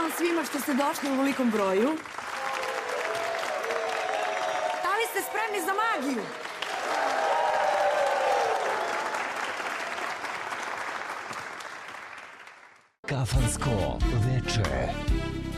vam svima što ste došli u velikom broju. Da li ste spremni za magiju? Kafansko veče.